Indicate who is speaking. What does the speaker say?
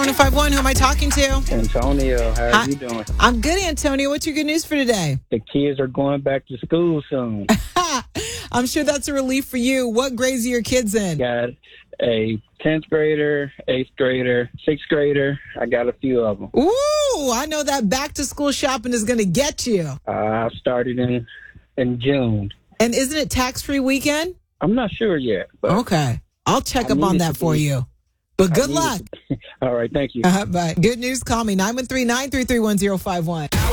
Speaker 1: 1051, who am I talking to?
Speaker 2: Antonio, how
Speaker 1: Hi.
Speaker 2: are you doing?
Speaker 1: I'm good, Antonio. What's your good news for today?
Speaker 2: The kids are going back to school soon.
Speaker 1: I'm sure that's a relief for you. What grades are your kids in?
Speaker 2: Got a 10th grader, 8th grader, 6th grader. I got a few of them.
Speaker 1: Ooh, I know that back to school shopping is going to get you.
Speaker 2: I started in June.
Speaker 1: And isn't it tax-free weekend?
Speaker 2: I'm not sure yet. But
Speaker 1: Okay. I'll check up on that for you. But good luck.
Speaker 2: All right, thank you.
Speaker 1: Bye. Good news, call me 913-933-1051.